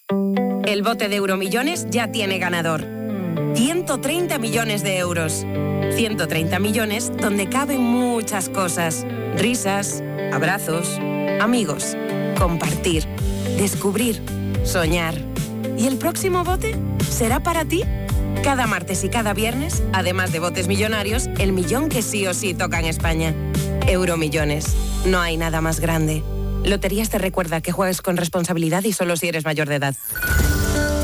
El bote de Euromillones ya tiene ganador. 130 millones de euros. 130 millones donde caben muchas cosas. Risas, abrazos, amigos, compartir, descubrir, soñar. ¿Y el próximo bote será para ti? Cada martes y cada viernes, además de botes millonarios, el millón que sí o sí toca en España. Euromillones. No hay nada más grande. Loterías te recuerda que juegues con responsabilidad y solo si eres mayor de edad.